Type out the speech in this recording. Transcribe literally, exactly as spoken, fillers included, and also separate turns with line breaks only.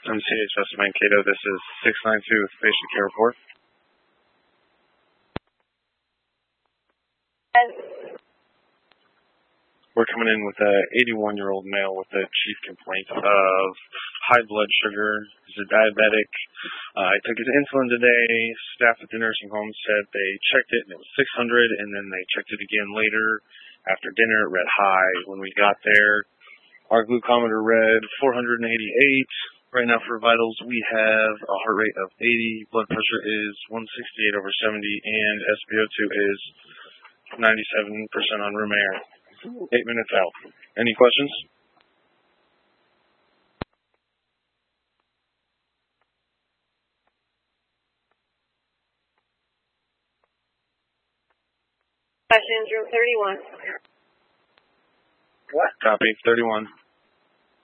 M C H S Mankato, this is six nine two with patient care report. We're coming in with a eighty-one-year-old male with a chief complaint of high blood sugar. He's a diabetic. Uh, he took his insulin today. Staff at the nursing home said they checked it and it was six hundred, and then they checked it again later after dinner. It read high. When we got there, our glucometer read four hundred eighty-eight. Right now for vitals, we have a heart rate of eighty. Blood pressure is one sixty-eight over seventy, and S p O two is ninety-seven percent on room air. Eight minutes out. Any questions?
Questions, room thirty-one.
What? Copy, thirty-one.